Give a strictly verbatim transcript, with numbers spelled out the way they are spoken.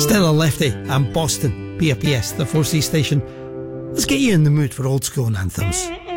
Stella Lefty and Boston, P R P S, the four C station. Let's get you in the mood for old school anthems.